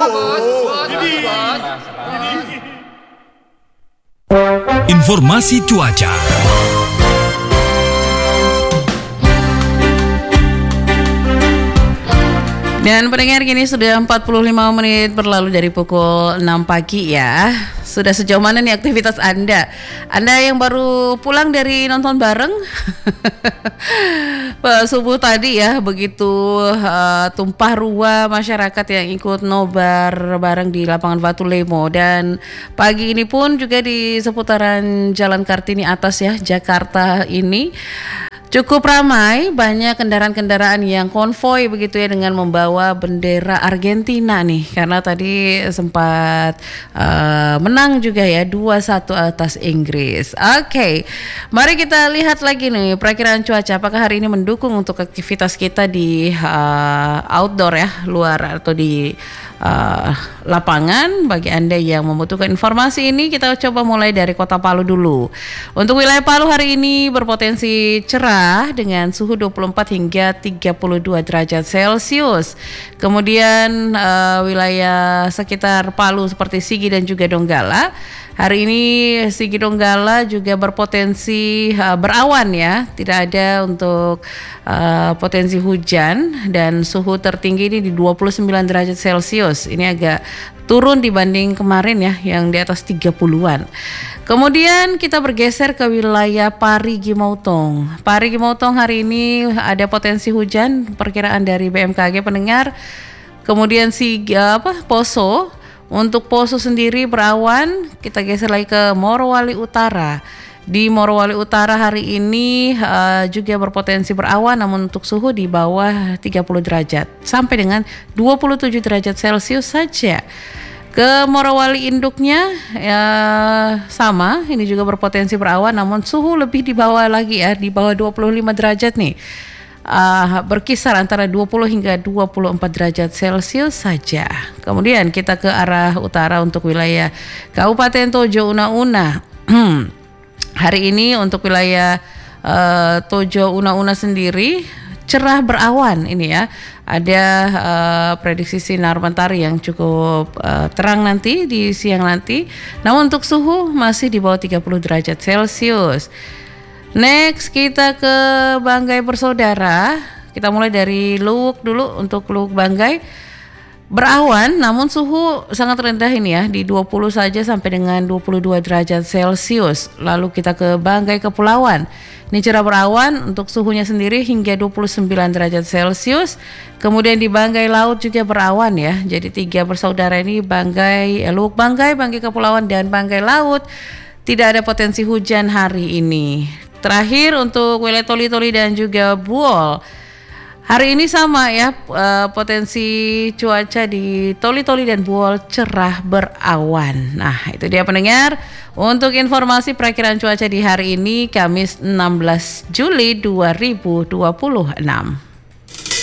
Informasi cuaca. Dan pendengar, kini sudah 45 menit berlalu dari pukul 6 pagi ya. Sudah sejauh mana nih aktivitas Anda? Anda yang baru pulang dari nonton bareng subuh tadi ya, begitu tumpah ruah masyarakat yang ikut nobar bareng di lapangan Batu Lemo. Dan pagi ini pun juga di seputaran Jalan Kartini Atas ya, Jakarta ini cukup ramai, banyak kendaraan-kendaraan yang konvoy begitu ya, dengan membawa bendera Argentina nih, karena tadi sempat menang juga ya 2-1 atas Inggris. Oke, mari kita lihat lagi nih perakiraan cuaca, apakah hari ini mendukung untuk aktivitas kita di outdoor ya, luar atau di lapangan. Bagi Anda yang membutuhkan informasi ini, kita coba mulai dari Kota Palu dulu. Untuk wilayah Palu hari ini berpotensi cerah dengan suhu 24 hingga 32 derajat Celcius. Kemudian wilayah sekitar Palu seperti Sigi dan juga Donggala, hari ini Sigi Donggala juga berpotensi berawan ya, tidak ada untuk potensi hujan, dan suhu tertinggi ini di 29 derajat Celcius. Ini agak turun dibanding kemarin ya, yang di atas 30-an. Kemudian kita bergeser ke wilayah Parigi Motong. Parigi Motong hari ini ada potensi hujan, perkiraan dari BMKG pendengar. Kemudian Poso. Untuk Poso sendiri berawan. Kita geser lagi ke Morowali Utara. Di Morowali Utara hari ini juga berpotensi berawan, namun untuk suhu di bawah 30 derajat sampai dengan 27 derajat Celcius saja. Ke Morowali induknya ya sama, ini juga berpotensi berawan, namun suhu lebih di bawah lagi ya, di bawah 25 derajat nih. Berkisar antara 20 hingga 24 derajat Celcius saja. Kemudian kita ke arah utara untuk wilayah Kabupaten Tojo Una-Una. Hari ini untuk wilayah Tojo Una-Una sendiri cerah berawan ini ya. Ada prediksi sinar matahari yang cukup terang nanti di siang nanti. Namun untuk suhu masih di bawah 30 derajat Celcius. Next kita ke Banggai Bersaudara. Kita mulai dari Luwuk dulu. Untuk Luwuk Banggai berawan, namun suhu sangat rendah ini ya, di 20 saja sampai dengan 22 derajat Celcius. Lalu kita ke Banggai Kepulauan. Ini cerah berawan, untuk suhunya sendiri hingga 29 derajat Celcius. Kemudian di Banggai Laut juga berawan ya. Jadi 3 bersaudara ini, Luwuk Banggai, Banggai Kepulauan, dan Banggai Laut, tidak ada potensi hujan hari ini. Terakhir untuk wilayah Toli-Toli dan juga Buol. Hari ini sama ya, potensi cuaca di Toli-Toli dan Buol cerah berawan. Nah, itu dia pendengar untuk informasi perakiraan cuaca di hari ini, Kamis 16 Juli 2026.